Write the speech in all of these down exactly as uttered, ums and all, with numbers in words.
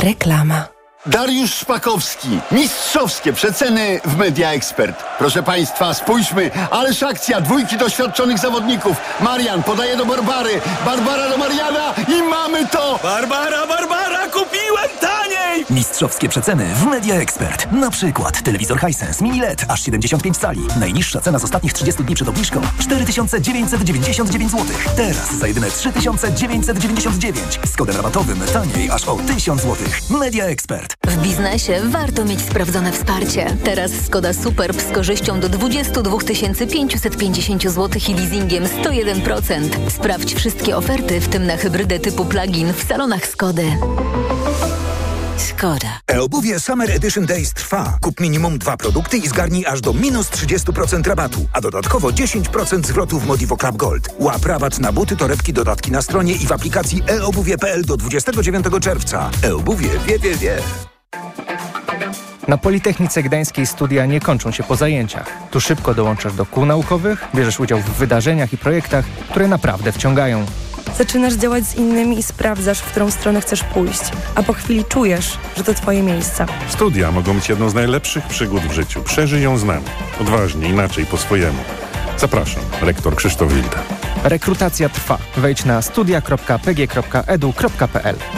Reklama. Dariusz Szpakowski. Mistrzowskie przeceny w Media Expert. Proszę Państwa, spójrzmy. Ależ akcja. Dwójki doświadczonych zawodników. Marian podaje do Barbary. Barbara do Mariana i mamy to! Barbara, Barbara, kupiłem taniej! Mistrzowskie przeceny w Media Expert. Na przykład telewizor Hisense Mini L E D aż siedemdziesiąt pięć cali. Najniższa cena z ostatnich trzydziestu dni przed obniżką cztery tysiące dziewięćset dziewięćdziesiąt dziewięć złotych. Teraz za jedyne trzy tysiące dziewięćset dziewięćdziesiąt dziewięć. Z kodem rabatowym taniej aż o tysiąc złotych. Media Expert. W biznesie warto mieć sprawdzone wsparcie. Teraz Skoda Superb z korzyścią do dwadzieścia dwa tysiące pięćset pięćdziesiąt złotych i leasingiem sto jeden procent. Sprawdź wszystkie oferty, w tym na hybrydę typu plug-in w salonach Skody. Skoda. E-obuwie Summer Edition Days trwa. Kup minimum dwa produkty i zgarnij aż do minus trzydzieści procent rabatu, a dodatkowo dziesięć procent zwrotu w Modivo Club Gold. Łap rabat na buty, torebki, dodatki na stronie i w aplikacji e obuwie kropka p l do dwudziestego dziewiątego czerwca. E-obuwie wie, wie, wie. Na Politechnice Gdańskiej studia nie kończą się po zajęciach. Tu szybko dołączasz do kół naukowych, bierzesz udział w wydarzeniach i projektach, które naprawdę wciągają. Zaczynasz działać z innymi i sprawdzasz, w którą stronę chcesz pójść. A po chwili czujesz, że to twoje miejsce. Studia mogą być jedną z najlepszych przygód w życiu. Przeżyj ją z nami. Odważnie, inaczej, po swojemu. Zapraszam, rektor Krzysztof Wilda. Rekrutacja trwa. Wejdź na studia kropka p g kropka e d u kropka p l.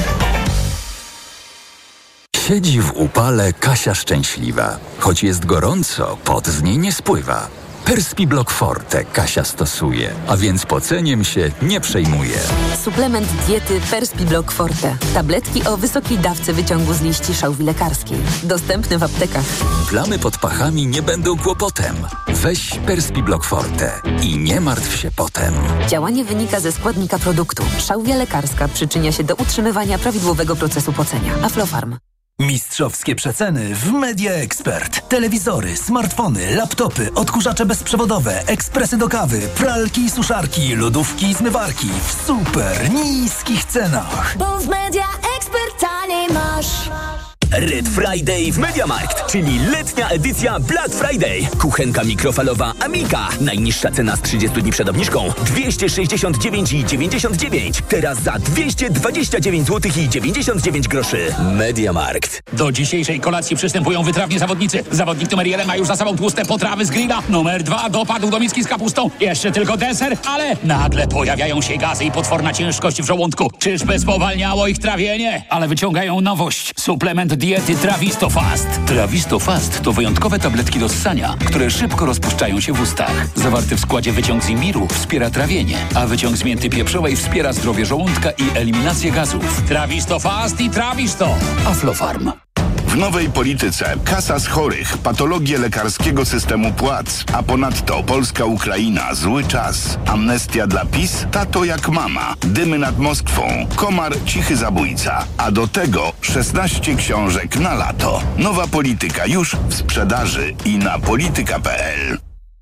Siedzi w upale Kasia szczęśliwa. Choć jest gorąco, pot z niej nie spływa. Perspiblock Forte Kasia stosuje, a więc poceniem się nie przejmuje. Suplement diety Perspiblock Forte. Tabletki o wysokiej dawce wyciągu z liści szałwi lekarskiej. Dostępne w aptekach. Plamy pod pachami nie będą kłopotem. Weź Perspiblock Forte i nie martw się potem. Działanie wynika ze składnika produktu. Szałwia lekarska przyczynia się do utrzymywania prawidłowego procesu pocenia. Aflofarm. Mistrzowskie przeceny w Media Expert. Telewizory, smartfony, laptopy, odkurzacze bezprzewodowe, ekspresy do kawy, pralki i suszarki, lodówki i zmywarki w super niskich cenach. Bo w Media Expert taniej masz. Red Friday w MediaMarkt, czyli letnia edycja Black Friday. Kuchenka mikrofalowa Amiga. Najniższa cena z trzydziestu dni przed obniżką dwieście sześćdziesiąt dziewięć i dziewięćdziesiąt dziewięć. Teraz za dwieście dwadzieścia dziewięć złotych i dziewięćdziesiąt dziewięć groszy. MediaMarkt. Do dzisiejszej kolacji przystępują wytrawni zawodnicy. Zawodnik numer jeden ma już za sobą tłuste potrawy z grilla. Numer dwa dopadł do miski z kapustą. Jeszcze tylko deser, ale nagle pojawiają się gazy i potworna ciężkość w żołądku. Czyżby spowalniało ich trawienie? Ale wyciągają nowość. Suplement diety Trawisto Fast. Trawisto Fast to wyjątkowe tabletki do ssania, które szybko rozpuszczają się w ustach. Zawarty w składzie wyciąg z imbiru wspiera trawienie, a wyciąg z mięty pieprzowej wspiera zdrowie żołądka i eliminację gazów. Trawisto Fast i Trawisto. Aflofarm. W nowej polityce kasa z chorych, patologie lekarskiego systemu płac, a ponadto Polska-Ukraina, zły czas, amnestia dla PiS, tato jak mama, dymy nad Moskwą, komar, cichy zabójca, a do tego szesnaście książek na lato. Nowa polityka już w sprzedaży i na polityka kropka p l.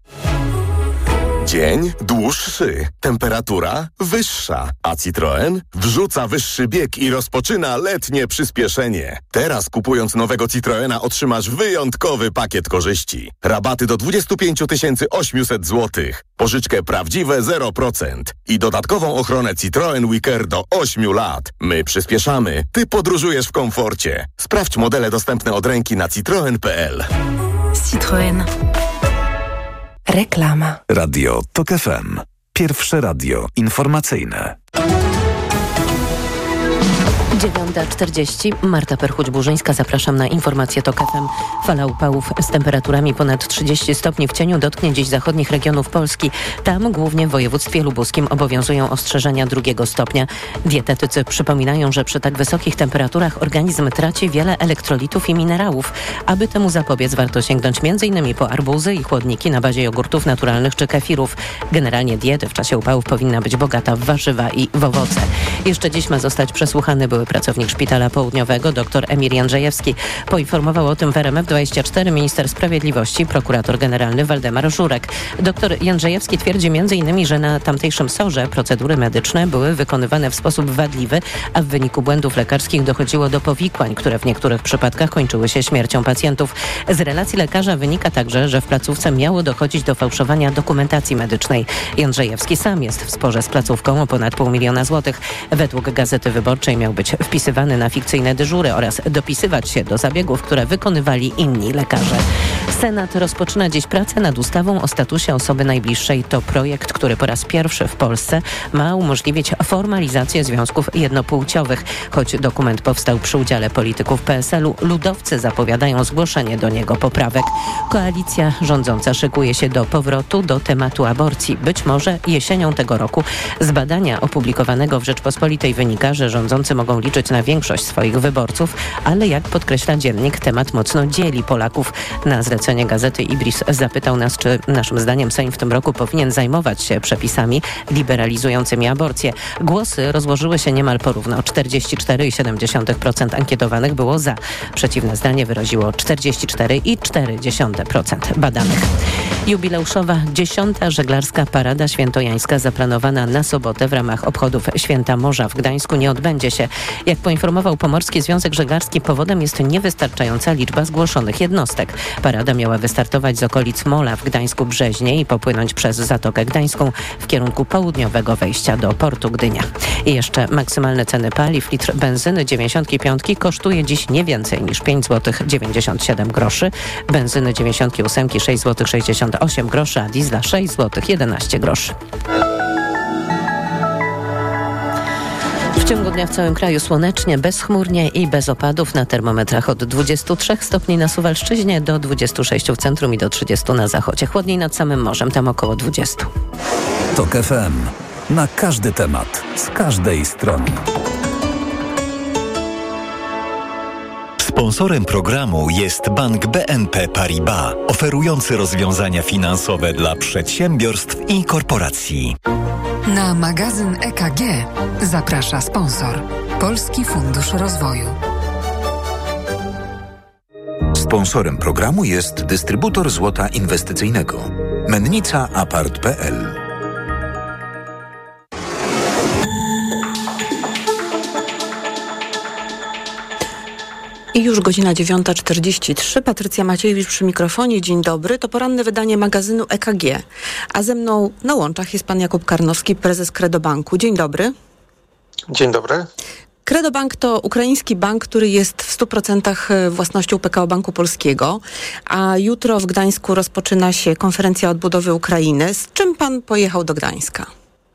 Dzień dłuższy, temperatura wyższa, a Citroen wrzuca wyższy bieg i rozpoczyna letnie przyspieszenie. Teraz kupując nowego Citroena otrzymasz wyjątkowy pakiet korzyści. Rabaty do dwadzieścia pięć tysięcy osiemset złotych, pożyczkę prawdziwe zero procent i dodatkową ochronę Citroen Wicker do ośmiu lat. My przyspieszamy, ty podróżujesz w komforcie. Sprawdź modele dostępne od ręki na citroen kropka p l. Citroen. Reklama. Radio Tok F M. Pierwsze radio informacyjne. dziewiąta czterdzieści. Marta Perchuć-Burzyńska. Zapraszam na informację Tok F M. Fala upałów z temperaturami ponad trzydzieści stopni w cieniu dotknie dziś zachodnich regionów Polski. Tam, głównie w województwie lubuskim, obowiązują ostrzeżenia drugiego stopnia. Dietetycy przypominają, że przy tak wysokich temperaturach organizm traci wiele elektrolitów i minerałów. Aby temu zapobiec, warto sięgnąć między innymi po arbuzy i chłodniki na bazie jogurtów naturalnych czy kefirów. Generalnie dieta w czasie upałów powinna być bogata w warzywa i w owoce. Jeszcze dziś ma zostać przesłuchany były pracownik Szpitala Południowego dr Emir Jędrzejewski. Poinformował o tym w R M F dwadzieścia cztery minister sprawiedliwości, prokurator generalny Waldemar Żurek. Dr Jędrzejewski twierdzi między innymi, że na tamtejszym sorze procedury medyczne były wykonywane w sposób wadliwy, a w wyniku błędów lekarskich dochodziło do powikłań, które w niektórych przypadkach kończyły się śmiercią pacjentów. Z relacji lekarza wynika także, że w placówce miało dochodzić do fałszowania dokumentacji medycznej. Jędrzejewski sam jest w sporze z placówką o ponad pół miliona złotych. Według Gazety Wyborczej miał być wpisany przepisywany na fikcyjne dyżury oraz dopisywać się do zabiegów, które wykonywali inni lekarze. Senat rozpoczyna dziś pracę nad ustawą o statusie osoby najbliższej. To projekt, który po raz pierwszy w Polsce ma umożliwić formalizację związków jednopłciowych. Choć dokument powstał przy udziale polityków P S L u, ludowcy zapowiadają zgłoszenie do niego poprawek. Koalicja rządząca szykuje się do powrotu do tematu aborcji. Być może jesienią tego roku. Z badania opublikowanego w Rzeczpospolitej wynika, że rządzący mogą liczyć na większość swoich wyborców, ale jak podkreśla dziennik, temat mocno dzieli Polaków. Na zlecenie gazety Ibris zapytał nas, czy naszym zdaniem Sejm w tym roku powinien zajmować się przepisami liberalizującymi aborcję. Głosy rozłożyły się niemal porówno. czterdzieści cztery przecinek siedem procent ankietowanych było za. Przeciwne zdanie wyraziło czterdzieści cztery przecinek cztery procent badanych. Jubileuszowa dziesiąta żeglarska parada świętojańska zaplanowana na sobotę w ramach obchodów Święta Morza w Gdańsku nie odbędzie się. Jak poinformował Pomorski Związek Żeglarski, powodem jest niewystarczająca liczba zgłoszonych jednostek. Parada miała wystartować z okolic Mola w Gdańsku-Brzeźnie i popłynąć przez Zatokę Gdańską w kierunku południowego wejścia do portu Gdynia. I jeszcze maksymalne ceny paliw. Litr benzyny dziewięćdziesiątki piątki kosztuje dziś nie więcej niż pięć złotych dziewięćdziesiąt siedem groszy, benzyny dziewięćdziesiątki ósemki sześć złotych sześćdziesiąt osiem groszy, a diesla sześć złotych jedenaście groszy. W ciągu dnia w całym kraju słonecznie, bezchmurnie i bez opadów. Na termometrach od dwudziestu trzech stopni na Suwalszczyźnie do dwudziestu sześciu w centrum i do trzydziestu na zachodzie. Chłodniej nad samym morzem, tam około dwudziestu. Tok F M. Na każdy temat, z każdej strony. Sponsorem programu jest Bank B N P Paribas, oferujący rozwiązania finansowe dla przedsiębiorstw i korporacji. Na magazyn E K G zaprasza sponsor Polski Fundusz Rozwoju. Sponsorem programu jest dystrybutor złota inwestycyjnego Mennica Apart kropka p l. I już godzina dziewiąta czterdzieści trzy. Patrycja Maciejewicz przy mikrofonie. Dzień dobry. To poranne wydanie magazynu E K G. A ze mną na łączach jest pan Jakub Karnowski, prezes Credobanku. Dzień dobry. Dzień dobry. Credobank to ukraiński bank, który jest w stu procentach własnością P K O Banku Polskiego, a jutro w Gdańsku rozpoczyna się konferencja odbudowy Ukrainy. Z czym pan pojechał do Gdańska?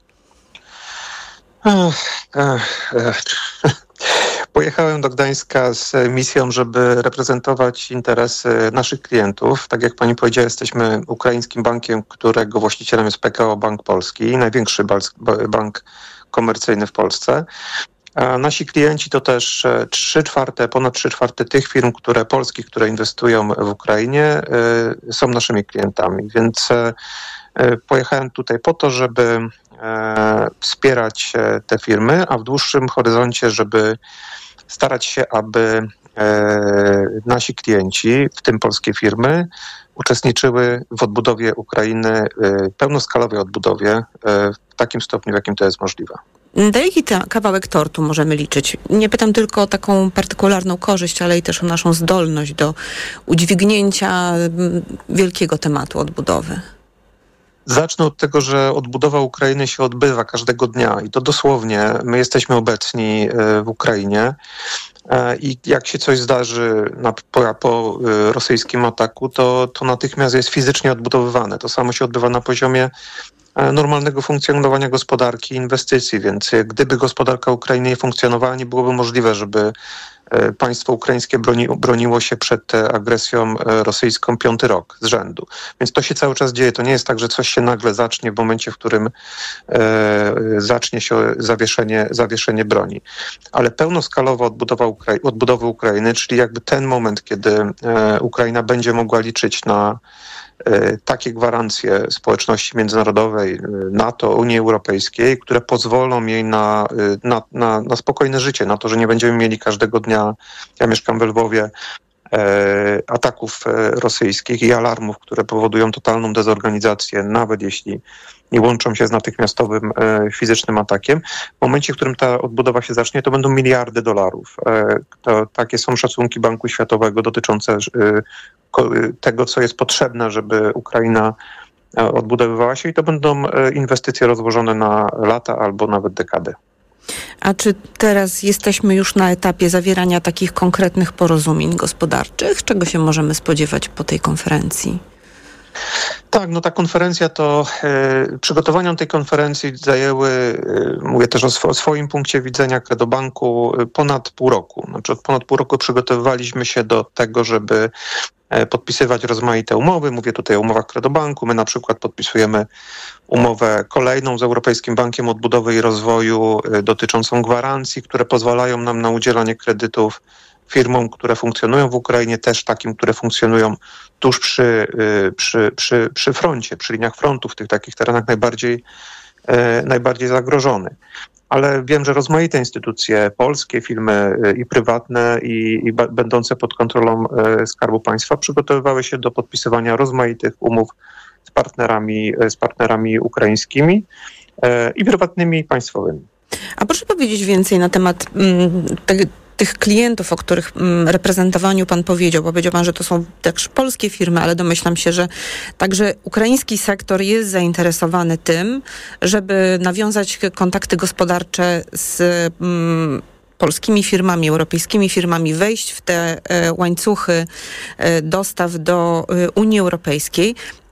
Ech, ech, ech. Pojechałem do Gdańska z misją, żeby reprezentować interesy naszych klientów. Tak jak pani powiedziała, jesteśmy ukraińskim bankiem, którego właścicielem jest P K O Bank Polski, największy bank komercyjny w Polsce. A nasi klienci to też trzy czwarte, ponad trzy czwarte tych firm, które polskich, które inwestują w Ukrainie, są naszymi klientami. Więc pojechałem tutaj po to, żeby wspierać te firmy, a w dłuższym horyzoncie, żeby starać się, aby nasi klienci, w tym polskie firmy, uczestniczyły w odbudowie Ukrainy, pełnoskalowej odbudowie w takim stopniu, w jakim to jest możliwe. Na jaki ta kawałek tortu możemy liczyć? Nie pytam tylko o taką partykularną korzyść, ale i też o naszą zdolność do udźwignięcia wielkiego tematu odbudowy. Zacznę od tego, że odbudowa Ukrainy się odbywa każdego dnia i to dosłownie. My jesteśmy obecni w Ukrainie i jak się coś zdarzy na, po, po rosyjskim ataku, to, to natychmiast jest fizycznie odbudowywane. To samo się odbywa na poziomie normalnego funkcjonowania gospodarki, inwestycji, więc gdyby gospodarka Ukrainy nie funkcjonowała, nie byłoby możliwe, żeby państwo ukraińskie broni, broniło się przed agresją rosyjską piąty rok z rzędu. Więc to się cały czas dzieje. To nie jest tak, że coś się nagle zacznie w momencie, w którym e, zacznie się zawieszenie, zawieszenie broni. Ale pełnoskalowa odbudowa Ukrai- odbudowy Ukrainy, czyli jakby ten moment, kiedy e, Ukraina będzie mogła liczyć na takie gwarancje społeczności międzynarodowej, NATO, Unii Europejskiej, które pozwolą jej na, na, na, na spokojne życie, na to, że nie będziemy mieli każdego dnia, ja mieszkam w Lwowie, e, ataków rosyjskich i alarmów, które powodują totalną dezorganizację, nawet jeśli nie łączą się z natychmiastowym e, fizycznym atakiem. W momencie, w którym ta odbudowa się zacznie, to będą miliardy dolarów. E, to, takie są szacunki Banku Światowego dotyczące e, tego, co jest potrzebne, żeby Ukraina odbudowywała się i to będą inwestycje rozłożone na lata albo nawet dekady. A czy teraz jesteśmy już na etapie zawierania takich konkretnych porozumień gospodarczych? Czego się możemy spodziewać po tej konferencji? Tak, no ta konferencja to, e, przygotowania tej konferencji zajęły, e, mówię też o, sw- o swoim punkcie widzenia Credobanku, e, ponad pół roku. Znaczy od ponad pół roku przygotowywaliśmy się do tego, żeby e, podpisywać rozmaite umowy. Mówię tutaj o umowach Credobanku. My na przykład podpisujemy umowę kolejną z Europejskim Bankiem Odbudowy i Rozwoju e, dotyczącą gwarancji, które pozwalają nam na udzielanie kredytów firmom, które funkcjonują w Ukrainie, też takim, które funkcjonują tuż przy, przy, przy, przy froncie, przy liniach frontu, w tych takich terenach najbardziej, najbardziej zagrożonych. Ale wiem, że rozmaite instytucje polskie, firmy i prywatne i, i będące pod kontrolą Skarbu Państwa przygotowywały się do podpisywania rozmaitych umów z partnerami, z partnerami ukraińskimi i prywatnymi, i państwowymi. A proszę powiedzieć więcej na temat mm, te, tych klientów, o których mm, reprezentowaniu pan powiedział. Powiedział pan, że to są też polskie firmy, ale domyślam się, że także ukraiński sektor jest zainteresowany tym, żeby nawiązać kontakty gospodarcze z mm, polskimi firmami, europejskimi firmami, wejść w te e, łańcuchy e, dostaw do e, Unii Europejskiej.